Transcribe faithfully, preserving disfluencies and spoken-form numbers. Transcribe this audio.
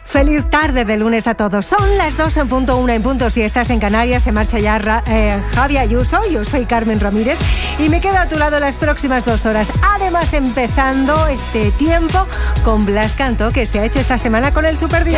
Feliz tarde de lunes a todos. Son las dos en punto, una en punto. Si estás en Canarias, se marcha ya Ra- eh, Javi Ayuso. Yo soy Carmen Ramírez y me quedo a tu lado las próximas dos horas. Además, empezando este tiempo con Blas Cantó, que se ha hecho esta semana con el Super Día.